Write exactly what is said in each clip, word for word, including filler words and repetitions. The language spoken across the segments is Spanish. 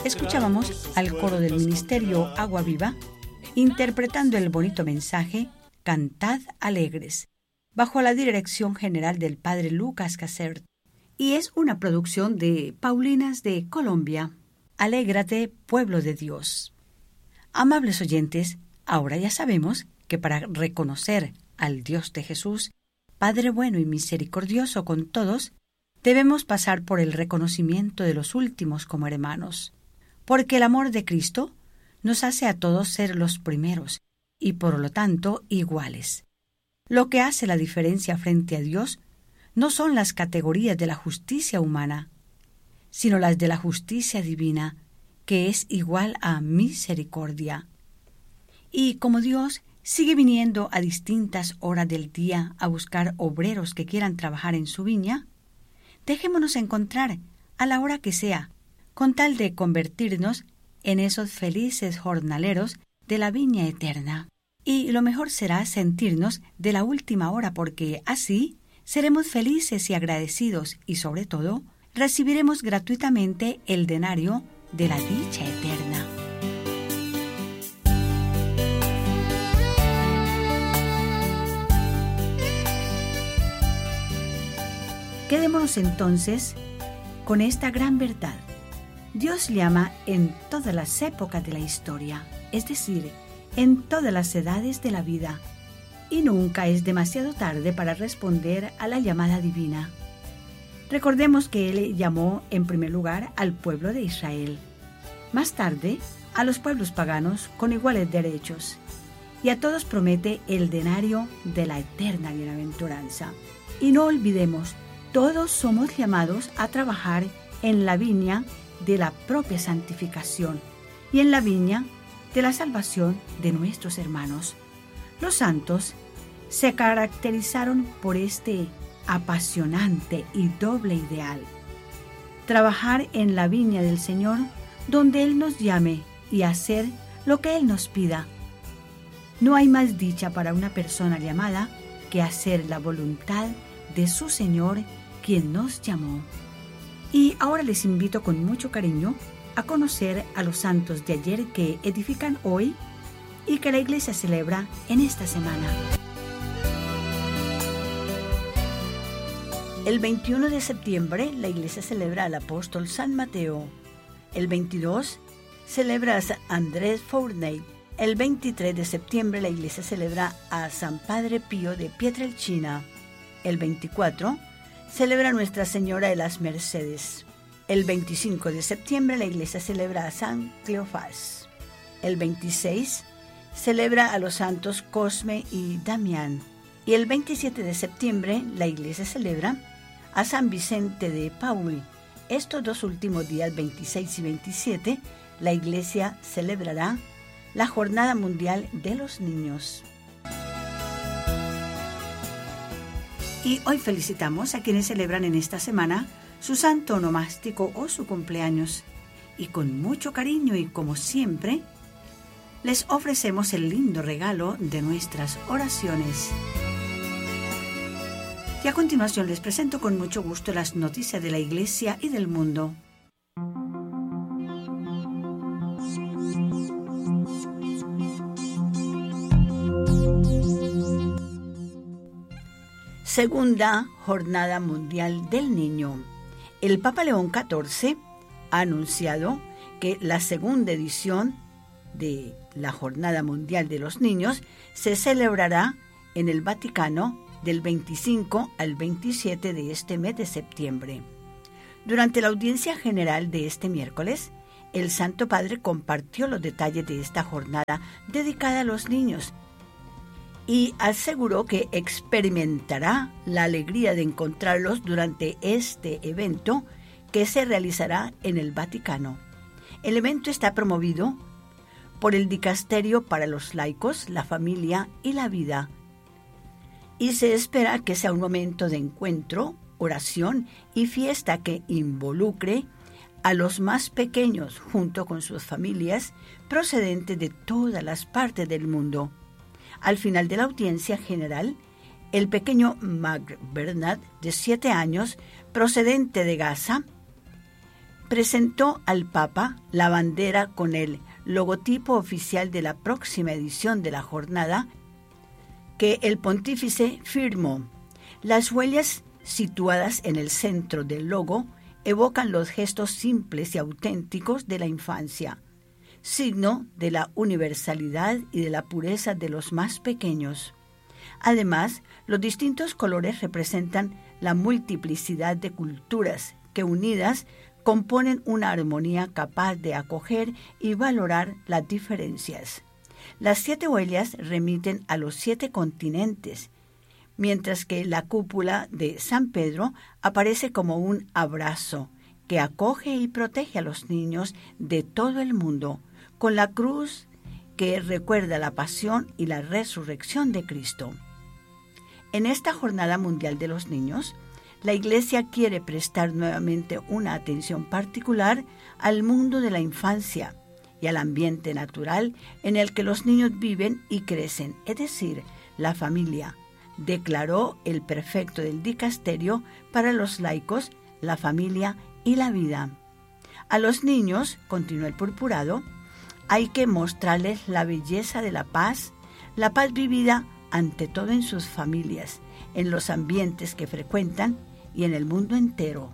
Escuchábamos al coro del Ministerio Agua Viva interpretando el bonito mensaje Cantad alegres, bajo la dirección general del padre Lucas Casert, y es una producción de Paulinas de Colombia. Alégrate, pueblo de Dios. Amables oyentes, ahora ya sabemos que para reconocer al Dios de Jesús, Padre bueno y misericordioso con todos, debemos pasar por el reconocimiento de los últimos como hermanos, porque el amor de Cristo nos hace a todos ser los primeros y por lo tanto iguales. Lo que hace la diferencia frente a Dios no son las categorías de la justicia humana, sino las de la justicia divina, que es igual a misericordia. Y como Dios sigue viniendo a distintas horas del día a buscar obreros que quieran trabajar en su viña, dejémonos encontrar a la hora que sea, con tal de convertirnos en esos felices jornaleros de la viña eterna. Y lo mejor será sentirnos de la última hora, porque así seremos felices y agradecidos y, sobre todo, recibiremos gratuitamente el denario de la dicha eterna. Quedémonos entonces con esta gran verdad. Dios llama en todas las épocas de la historia, es decir, en todas las edades de la vida, y nunca es demasiado tarde para responder a la llamada divina. Recordemos que Él llamó en primer lugar al pueblo de Israel, más tarde a los pueblos paganos con iguales derechos, y a todos promete el denario de la eterna bienaventuranza. Y no olvidemos, todos somos llamados a trabajar en la viña de la propia santificación y en la viña de la salvación de nuestros hermanos. Los santos se caracterizaron por este apasionante y doble ideal: trabajar en la viña del Señor donde Él nos llame y hacer lo que Él nos pida. No hay más dicha para una persona llamada que hacer la voluntad de su Señor, quien nos llamó. Y ahora les invito con mucho cariño a conocer a los santos de ayer que edifican hoy y que la Iglesia celebra en esta semana. El veintiuno de septiembre la Iglesia celebra al apóstol San Mateo. El veintidós celebra a San Andrés Fourney. El veintitrés de septiembre la Iglesia celebra a San Padre Pío de Pietrelcina. El veinticuatro celebra a Nuestra Señora de las Mercedes. El veinticinco de septiembre la Iglesia celebra a San Cleofás. El veintiséis celebra a los santos Cosme y Damián. Y el veintisiete de septiembre la Iglesia celebra a San Vicente de Paúl. Estos dos últimos días, veintiséis y veintisiete, la Iglesia celebrará la Jornada Mundial de los Niños. Y hoy felicitamos a quienes celebran en esta semana su santo onomástico o su cumpleaños. Y con mucho cariño y como siempre, les ofrecemos el lindo regalo de nuestras oraciones. Y a continuación les presento con mucho gusto las noticias de la Iglesia y del mundo. Segunda Jornada Mundial del Niño. El Papa León catorce ha anunciado que la segunda edición de la Jornada Mundial de los Niños se celebrará en el Vaticano del veinticinco al veintisiete de este mes de septiembre. Durante la audiencia general de este miércoles, el Santo Padre compartió los detalles de esta jornada dedicada a los niños y aseguró que experimentará la alegría de encontrarlos durante este evento que se realizará en el Vaticano. El evento está promovido por el Dicasterio para los Laicos, la Familia y la Vida, y se espera que sea un momento de encuentro, oración y fiesta que involucre a los más pequeños junto con sus familias procedentes de todas las partes del mundo. Al final de la audiencia general, el pequeño Marc Bernat, de siete años, procedente de Gaza, presentó al Papa la bandera con el logotipo oficial de la próxima edición de la jornada que el pontífice firmó. Las huellas situadas en el centro del logo evocan los gestos simples y auténticos de la infancia, signo de la universalidad y de la pureza de los más pequeños. Además, los distintos colores representan la multiplicidad de culturas que unidas componen una armonía capaz de acoger y valorar las diferencias. Las siete huellas remiten a los siete continentes, mientras que la cúpula de San Pedro aparece como un abrazo que acoge y protege a los niños de todo el mundo, con la cruz que recuerda la pasión y la resurrección de Cristo. En esta Jornada Mundial de los Niños, la Iglesia quiere prestar nuevamente una atención particular al mundo de la infancia y al ambiente natural en el que los niños viven y crecen, es decir, la familia, declaró el prefecto del dicasterio para los laicos, la familia y la vida. A los niños, continuó el purpurado, hay que mostrarles la belleza de la paz, la paz vivida ante todo en sus familias, en los ambientes que frecuentan y en el mundo entero.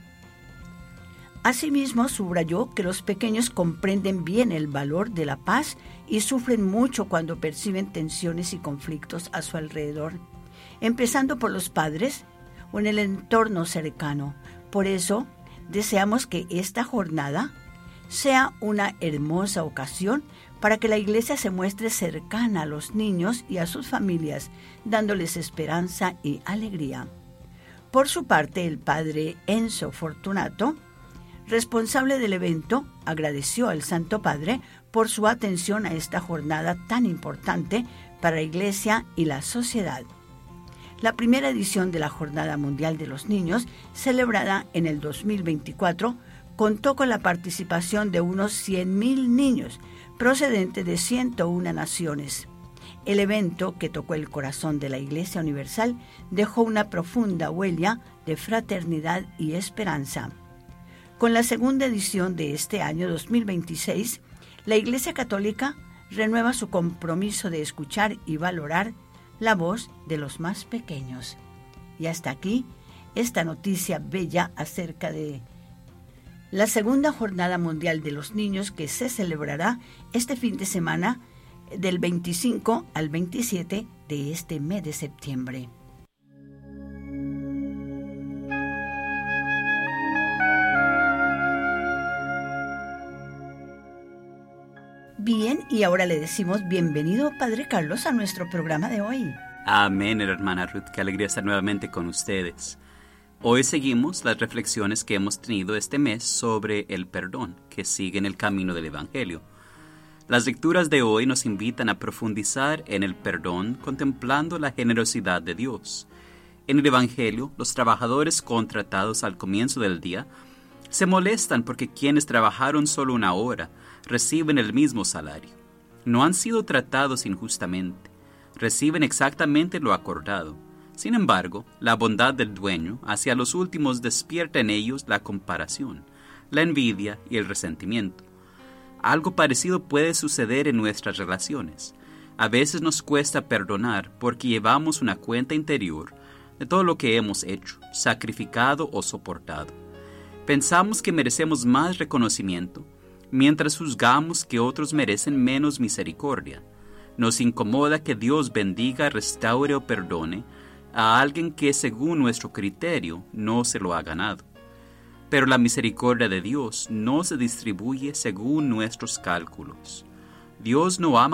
Asimismo, subrayó que los pequeños comprenden bien el valor de la paz y sufren mucho cuando perciben tensiones y conflictos a su alrededor, empezando por los padres o en el entorno cercano. Por eso, deseamos que esta jornada sea una hermosa ocasión para que la Iglesia se muestre cercana a los niños y a sus familias, dándoles esperanza y alegría. Por su parte, el padre Enzo Fortunato, responsable del evento, agradeció al Santo Padre por su atención a esta jornada tan importante para la Iglesia y la sociedad. La primera edición de la Jornada Mundial de los Niños, celebrada en el dos mil veinticuatro, contó con la participación de unos cien mil niños procedentes de ciento una naciones. El evento, que tocó el corazón de la Iglesia Universal, dejó una profunda huella de fraternidad y esperanza. Con la segunda edición de este año dos mil veintiséis, la Iglesia Católica renueva su compromiso de escuchar y valorar la voz de los más pequeños. Y hasta aquí esta noticia bella acerca de la segunda Jornada Mundial de los Niños, que se celebrará este fin de semana del veinticinco al veintisiete de este mes de septiembre. Bien, y ahora le decimos bienvenido, Padre Carlos, a nuestro programa de hoy. Amén, hermana Ruth, qué alegría estar nuevamente con ustedes. Hoy seguimos las reflexiones que hemos tenido este mes sobre el perdón, que sigue en el camino del Evangelio. Las lecturas de hoy nos invitan a profundizar en el perdón, contemplando la generosidad de Dios. En el Evangelio, los trabajadores contratados al comienzo del día se molestan porque quienes trabajaron solo una hora reciben el mismo salario. No han sido tratados injustamente, reciben exactamente lo acordado. Sin embargo, la bondad del dueño hacia los últimos despierta en ellos la comparación, la envidia y el resentimiento. Algo parecido puede suceder en nuestras relaciones. A veces nos cuesta perdonar porque llevamos una cuenta interior de todo lo que hemos hecho, sacrificado o soportado. Pensamos que merecemos más reconocimiento, mientras juzgamos que otros merecen menos misericordia. Nos incomoda que Dios bendiga, restaure o perdone a alguien que según nuestro criterio no se lo ha ganado. Pero la misericordia de Dios no se distribuye según nuestros cálculos. Dios no ama